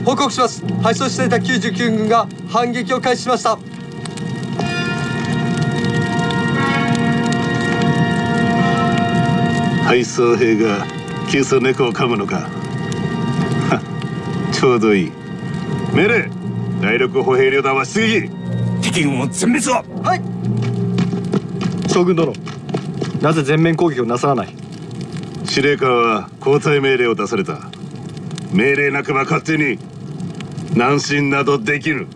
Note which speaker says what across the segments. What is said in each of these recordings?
Speaker 1: 報告します。敗走していた99軍が反撃を開始しました。
Speaker 2: 敗走兵がキュウソネコを噛むのか。ちょうどいい。命令、第6歩兵旅団は出撃。
Speaker 3: 敵軍を全滅を。
Speaker 1: はい。
Speaker 4: 将軍殿、なぜ全面攻撃をなさらない？
Speaker 2: 司令官は交代命令を出された。命令なくば勝手に南進などできぬ。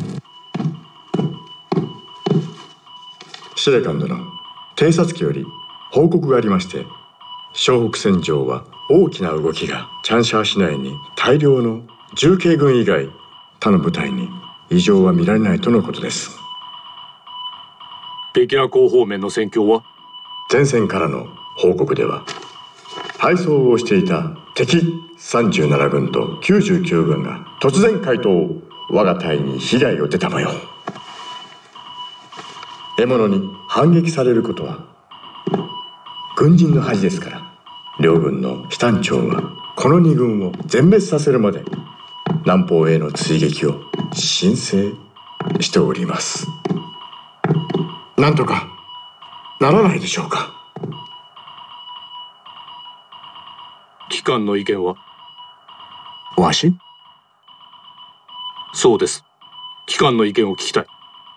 Speaker 5: 司令官殿、偵察機より報告がありまして、湘北戦場は大きな動きがチャンシャー市内に大量の重慶軍以外他の部隊に異常は見られないとのことです。
Speaker 6: 敵野港方面の戦況は？
Speaker 5: 前線からの報告では、敗走をしていた敵37軍と99軍が突然回答、我が隊に被害を出た模様。獲物に反撃されることは軍人の恥ですから、両軍の師団長はこの2軍を全滅させるまで南方への追撃を申請しております。なんとかならないでしょうか。
Speaker 6: 機関の意見は？
Speaker 5: わし？
Speaker 6: そうです。機関の意見を聞きたい。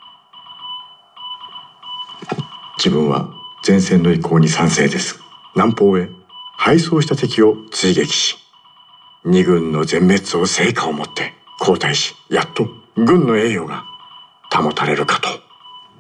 Speaker 5: 自分は前線の意向に賛成です。南方へ敗走した敵を追撃し、2軍の全滅を成果をもって交代し、やっと軍の栄誉が保たれるかと。